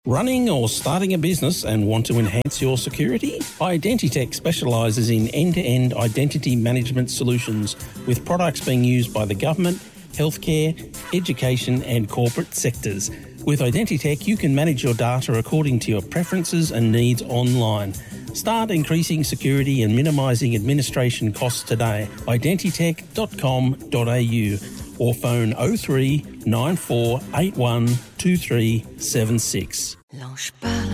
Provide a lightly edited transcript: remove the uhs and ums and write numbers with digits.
Running or starting a business and want to enhance your security? Identitech specialises in end-to-end identity management solutions with products being used by the government, healthcare, education and corporate sectors. With Identitech, you can manage your data according to your preferences and needs online. Start increasing security and minimising administration costs today. Identitech.com.au or phone 03 9481 2376. Lâche pas